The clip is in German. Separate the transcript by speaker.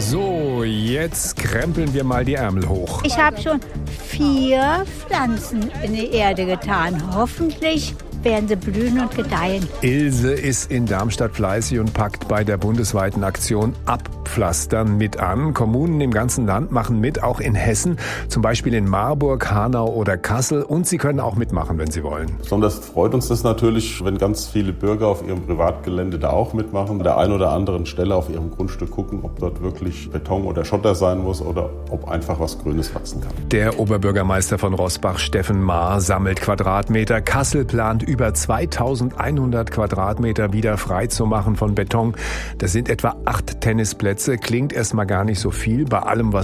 Speaker 1: So, jetzt krempeln wir mal die Ärmel hoch.
Speaker 2: Ich habe schon 4 Pflanzen in die Erde getan. Hoffentlich werden sie blühen und gedeihen.
Speaker 1: Ilse ist in Darmstadt fleißig und packt bei der bundesweiten Aktion Abpflastern mit an. Kommunen im ganzen Land machen mit, auch in Hessen, zum Beispiel in Marburg, Hanau oder Kassel. Und sie können auch mitmachen, wenn sie wollen.
Speaker 3: Besonders freut uns das natürlich, wenn ganz viele Bürger auf ihrem Privatgelände da auch mitmachen. An der einen oder anderen Stelle auf ihrem Grundstück gucken, ob dort wirklich Beton oder Schotter sein muss oder ob einfach was Grünes wachsen kann.
Speaker 1: Der Oberbürgermeister von Roßbach, Steffen Maar, sammelt Quadratmeter. Kassel plant über 2100 Quadratmeter wieder frei zu machen von Beton. Das sind etwa 8 Tennisplätze. Klingt erstmal gar nicht so viel bei allem, was